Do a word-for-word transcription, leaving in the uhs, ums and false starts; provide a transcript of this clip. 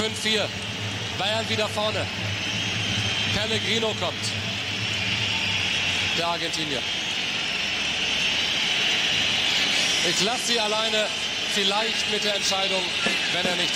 fünf vier. Bayern wieder vorne. Pellegrino kommt. Der Argentinier. Ich lasse sie alleine, vielleicht mit der Entscheidung, wenn er nicht